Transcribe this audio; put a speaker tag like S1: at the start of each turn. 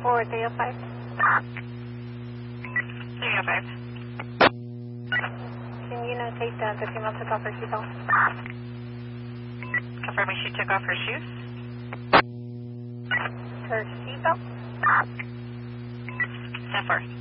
S1: For 305.
S2: 305.
S1: Can you notate that the female took off her seatbelt?
S2: Confirming she took off her shoes.
S1: Her seatbelt?
S2: 10-4.